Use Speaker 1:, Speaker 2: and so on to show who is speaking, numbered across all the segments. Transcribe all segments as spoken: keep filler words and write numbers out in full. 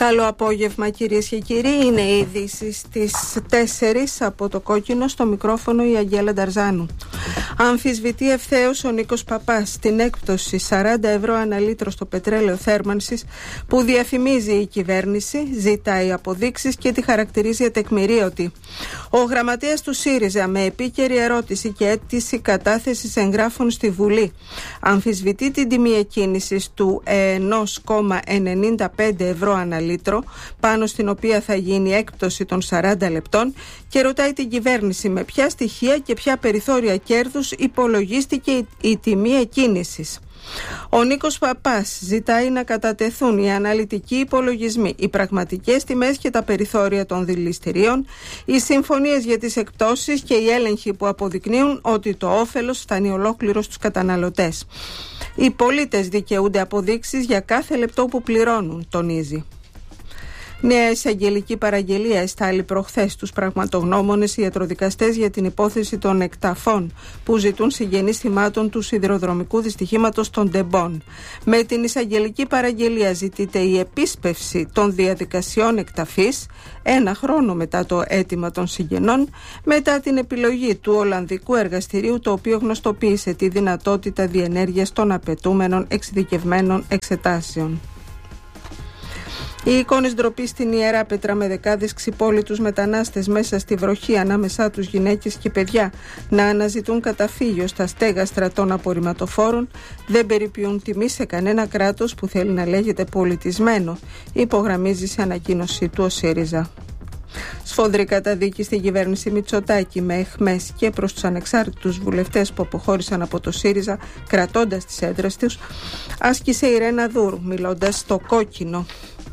Speaker 1: Καλό απόγευμα κυρίες και κύριοι, είναι οι ειδήσεις στις τέσσερις από το Κόκκινο, στο μικρόφωνο η Αγγέλα Νταρζάνου. Αμφισβητεί ευθέως ο Νίκος Παπάς την έκπτωση σαράντα ευρώ ανά λίτρο στο πετρέλαιο θέρμανσης που διαφημίζει η κυβέρνηση, ζητάει αποδείξεις και τη χαρακτηρίζει ατεκμηρίωτη. Ο γραμματέας του ΣΥΡΙΖΑ, με επίκαιρη ερώτηση και αίτηση κατάθεσης εγγράφων στη Βουλή, αμφισβητεί την τιμή εκκίνησης του ένα κόμμα ενενήντα πέντε ευρώ ανά λίτρο, πάνω στην οποία θα γίνει έκπτωση των σαράντα λεπτών, και ρωτάει την κυβέρνηση με ποια στοιχεία και ποια περιθώρια κέρδους υπολογίστηκε η, η τιμή εκκίνησης. Ο Νίκος Παπάς ζητάει να κατατεθούν οι αναλυτικοί υπολογισμοί, οι πραγματικές τιμές και τα περιθώρια των δηληστηρίων, οι συμφωνίες για τις εκπτώσεις και οι έλεγχοι που αποδεικνύουν ότι το όφελος φτάνει ολόκληρο στους καταναλωτές. Οι πολίτες δικαιούνται αποδείξεις για κάθε λεπτό που πληρώνουν, τονίζει. Νέα εισαγγελική παραγγελία εστάλει προχθές στους πραγματογνώμονες ιατροδικαστές για την υπόθεση των εκταφών που ζητούν συγγενείς θυμάτων του σιδηροδρομικού δυστυχήματος των Ντεμπών. Με την εισαγγελική παραγγελία ζητείται η επίσπευση των διαδικασιών εκταφής ένα χρόνο μετά το αίτημα των συγγενών, μετά την επιλογή του Ολλανδικού εργαστηρίου, το οποίο γνωστοποίησε τη δυνατότητα διενέργειας των απαιτούμενων εξειδικευμένων εξετάσεων. Οι εικόνες ντροπής στην Ιερά Πέτρα με δεκάδες ξυπόλοιτους μετανάστες μέσα στη βροχή, ανάμεσά τους γυναίκες και παιδιά, να αναζητούν καταφύγιο στα στέγαστρα των απορριμματοφόρων, δεν περιποιούν τιμή σε κανένα κράτος που θέλει να λέγεται πολιτισμένο, υπογραμμίζει σε ανακοίνωσή του ο ΣΥΡΙΖΑ. Σφοδρή καταδίκη στην κυβέρνηση Μητσοτάκη με αιχμές και προς τους ανεξάρτητους βουλευτές που αποχώρησαν από το ΣΥΡΙΖΑ κρατώντας τις έδρες τους, άσκησε η Ρένα Δούρου μιλώντας στο Κόκκινο.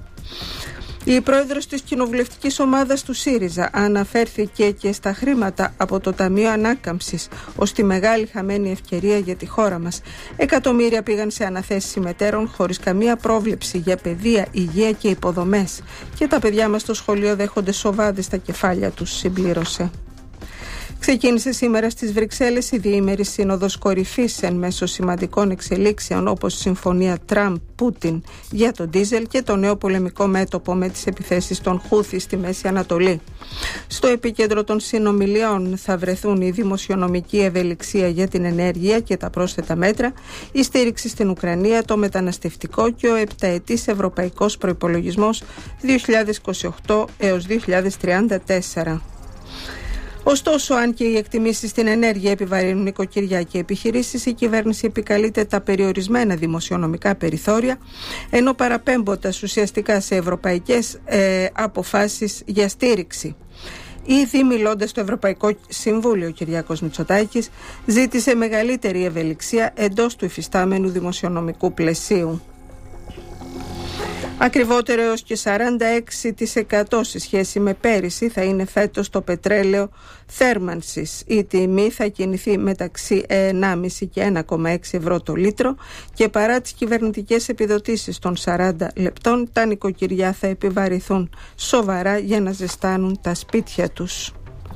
Speaker 1: Η πρόεδρος της κοινοβουλευτικής ομάδας του ΣΥΡΙΖΑ αναφέρθηκε και στα χρήματα από το Ταμείο Ανάκαμψης ως τη μεγάλη χαμένη ευκαιρία για τη χώρα μας. Εκατομμύρια πήγαν σε αναθέσεις συμμετέρων χωρίς καμία πρόβλεψη για παιδεία, υγεία και υποδομές. Και τα παιδιά μας στο σχολείο δέχονται σοβάδες στα κεφάλια τους, συμπλήρωσε. Ξεκίνησε σήμερα στις Βρυξέλλες η διήμερη σύνοδος κορυφής εν μέσω σημαντικών εξελίξεων, όπως η συμφωνία Τραμπ-Πούτιν για το ντίζελ και το νέο πολεμικό μέτωπο με τις επιθέσεις των Χούθι στη Μέση Ανατολή. Στο επίκεντρο των συνομιλιών θα βρεθούν η δημοσιονομική ευελιξία για την ενέργεια και τα πρόσθετα μέτρα, η στήριξη στην Ουκρανία, το μεταναστευτικό και ο επταετής ευρωπαϊκός προϋπολογισμός δύο χιλιάδες είκοσι οκτώ έως δύο χιλιάδες τριάντα τέσσερα. Ωστόσο, αν και οι εκτιμήσεις στην ενέργεια επιβαρύνουν νοικοκυριά και επιχειρήσεις, η κυβέρνηση επικαλείται τα περιορισμένα δημοσιονομικά περιθώρια, ενώ παραπέμποντας ουσιαστικά σε ευρωπαϊκές ε, αποφάσεις για στήριξη. Ήδη μιλώντας στο Ευρωπαϊκό Συμβούλιο, ο Κυριάκος Μητσοτάκης ζήτησε μεγαλύτερη ευελιξία εντός του υφιστάμενου δημοσιονομικού πλαισίου. Ακριβότερο έως και σαράντα έξι τοις εκατό σε σχέση με πέρυσι θα είναι φέτος το πετρέλαιο θέρμανσης. Η τιμή θα κινηθεί μεταξύ ενάμιση και ένα κόμμα έξι ευρώ το λίτρο και παρά τις κυβερνητικές επιδοτήσεις των σαράντα λεπτών, τα νοικοκυριά θα επιβαρηθούν σοβαρά για να ζεστάνουν τα σπίτια τους.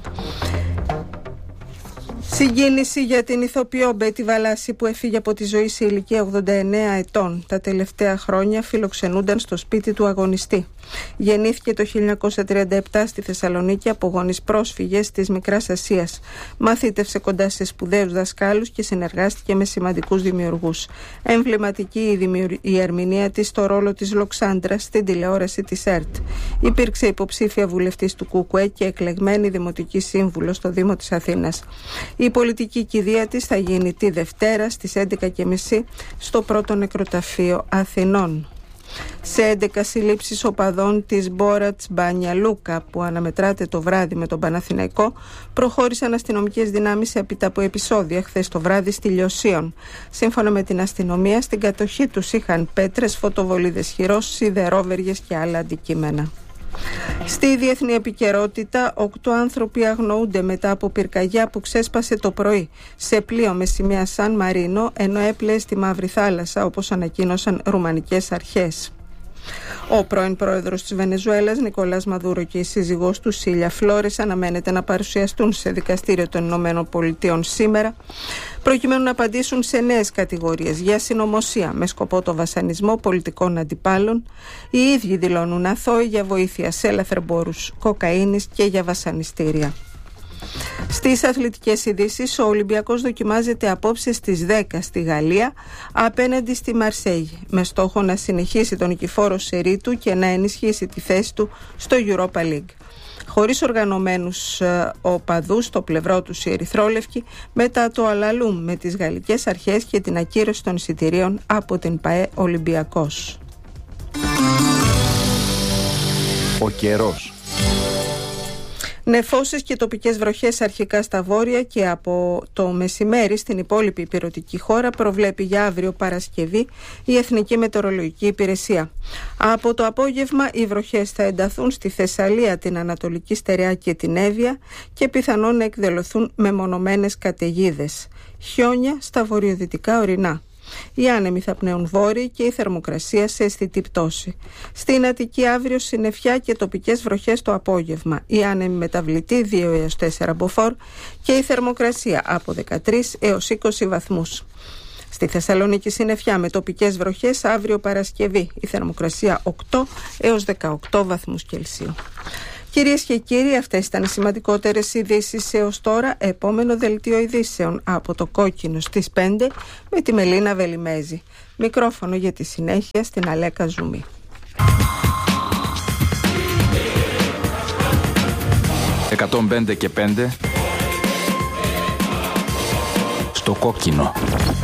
Speaker 1: Συγκίνηση για την ηθοποιό Μπέτη Βαλάση που έφυγε από τη ζωή σε ηλικία ογδόντα εννέα ετών. Τα τελευταία χρόνια φιλοξενούνταν στο σπίτι του αγωνιστή. Γεννήθηκε το χίλια εννιακόσια τριάντα επτά στη Θεσσαλονίκη από γονείς πρόσφυγες της Μικράς Ασίας. Μαθήτευσε κοντά σε σπουδαίους δασκάλους και συνεργάστηκε με σημαντικούς δημιουργούς. Εμβληματική η, δημιουργ... η ερμηνεία της στο ρόλο της Λοξάντρας στην τηλεόραση της ΕΡΤ. Υπήρξε υποψήφια βουλευτής του ΚΚΕ και εκλεγμένη δημοτική σύμβουλος στο Δήμο της Αθήνας. Η πολιτική κηδεία της θα γίνει τη Δευτέρα στις έντεκα και μισή στο πρώτο νεκροταφείο Αθηνών. Σε έντεκα συλλήψεις οπαδών της Μπόρατς Μπάνια Λούκα που αναμετράται το βράδυ με τον Παναθηναϊκό, προχώρησαν αστυνομικές δυνάμεις έπειτα από επεισόδια χθες το βράδυ στη Λιωσίων. Σύμφωνα με την αστυνομία, στην κατοχή τους είχαν πέτρες, φωτοβολίδες χειρός, σιδερόβεργες και άλλα αντικείμενα. Στη διεθνή επικαιρότητα, οκτώ άνθρωποι αγνοούνται μετά από πυρκαγιά που ξέσπασε το πρωί σε πλοίο με σημαία Σαν Μαρίνο, ενώ έπλεε στη Μαύρη Θάλασσα, όπως ανακοίνωσαν ρουμανικές αρχές. Ο πρώην πρόεδρος της Βενεζουέλας, Νικολάς Μαδούρο, και η σύζυγός του, Σίλια Φλόρες, αναμένεται να παρουσιαστούν σε δικαστήριο των Ηνωμένων Πολιτειών σήμερα, προκειμένου να απαντήσουν σε νέες κατηγορίες για συνωμοσία με σκοπό το βασανισμό πολιτικών αντιπάλων. Οι ίδιοι δηλώνουν αθώοι για βοήθεια σε λαθρεμπόρους κοκαίνης και για βασανιστήρια. Στις αθλητικές ειδήσεις, ο Ολυμπιακός δοκιμάζεται απόψε στις δέκα στη Γαλλία απέναντι στη Μαρσέγη, με στόχο να συνεχίσει τον νικηφόρο σερί του και να ενισχύσει τη θέση του στο Europa League. Χωρίς οργανωμένους ε, οπαδούς στο πλευρό τους οι ερυθρόλευκοι, μετά το αλαλούμ με τις γαλλικές αρχές και την ακύρωση των εισιτηρίων από την ΠΑΕ Ολυμπιακός.
Speaker 2: Ο καιρός.
Speaker 1: Νεφώσεις και τοπικές βροχές αρχικά στα βόρεια και από το μεσημέρι στην υπόλοιπη ηπειρωτική χώρα προβλέπει για αύριο Παρασκευή η Εθνική Μετεωρολογική Υπηρεσία. Από το απόγευμα οι βροχές θα ενταθούν στη Θεσσαλία, την Ανατολική Στερεά και την Εύβοια και πιθανόν να εκδηλωθούν μεμονωμένες καταιγίδες. Χιόνια στα βορειοδυτικά ορεινά. Οι άνεμοι θα πνέουν βόρειοι και η θερμοκρασία σε αισθητή πτώση. Στην Αττική αύριο συννεφιά και τοπικές βροχές το απόγευμα. Οι άνεμοι μεταβλητοί δύο έως τέσσερα μποφόρ και η θερμοκρασία από δεκατρείς έως είκοσι βαθμούς. Στη Θεσσαλονίκη συννεφιά με τοπικές βροχές αύριο Παρασκευή. Η θερμοκρασία οκτώ έως δεκαοκτώ βαθμούς Κελσίου. Κυρίες και κύριοι, αυτές ήταν οι σημαντικότερες ειδήσεις έως τώρα. Επόμενο δελτίο ειδήσεων από το Κόκκινο στις πέντε με τη Μελίνα Βελιμέζη. Μικρόφωνο για τη συνέχεια στην Αλέκα Ζουμή.
Speaker 2: εκατόν πέντε και πέντε στο Κόκκινο.